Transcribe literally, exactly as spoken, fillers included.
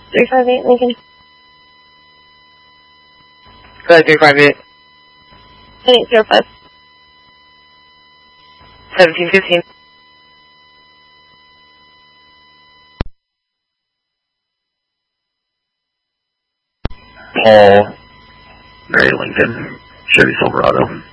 three five eight, Lincoln. Go ahead, three five eight. eight zero five. seventeen fifteen. Paul, Mary Lincoln, Chevy Silverado.